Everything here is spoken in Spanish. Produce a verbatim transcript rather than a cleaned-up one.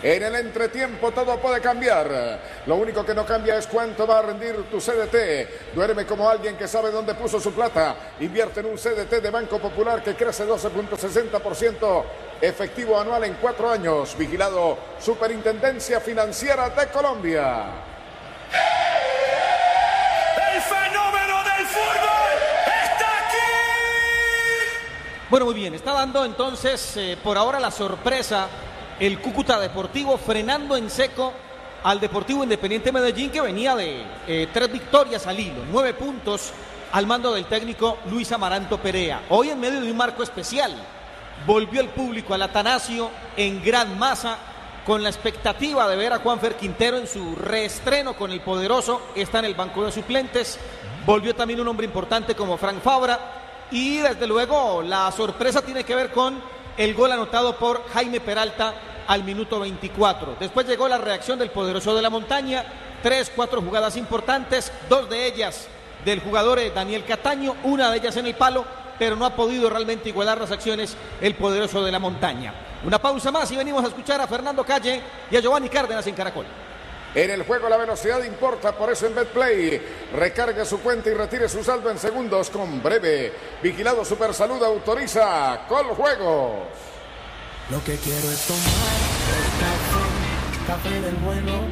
En el entretiempo todo puede cambiar. Lo único que no cambia es cuánto va a rendir tu C D T. Duerme como alguien que sabe dónde puso su plata. Invierte en un C D T de Banco Popular que crece doce punto sesenta por ciento efectivo anual en cuatro años. Vigilado Superintendencia Financiera de Colombia. ¡El fenómeno del fútbol está aquí! Bueno, muy bien, está dando entonces eh, por ahora la sorpresa el Cúcuta Deportivo, frenando en seco al Deportivo Independiente Medellín, que venía de eh, tres victorias al hilo, nueve puntos al mando del técnico Luis Amaranto Perea. Hoy, en medio de un marco especial, volvió el público al Atanasio en gran masa, con la expectativa de ver a Juanfer Quintero en su reestreno con el poderoso. Está en el banco de suplentes. Volvió también un hombre importante como Frank Fabra, y desde luego la sorpresa tiene que ver con el gol anotado por Jaime Peralta al minuto veinticuatro. Después llegó la reacción del poderoso de la montaña, tres, cuatro jugadas importantes, dos de ellas del jugador Daniel Cataño, una de ellas en el palo, pero no ha podido realmente igualar las acciones el poderoso de la montaña. Una pausa más y venimos a escuchar a Fernando Calle y a Giovanni Cárdenas en Caracol. En el juego la velocidad importa, por eso en BetPlay recargue su cuenta y retire su saldo en segundos con Breve. Vigilado Supersalud autoriza Coljuegos. Lo que quiero es tomar café, café del bueno.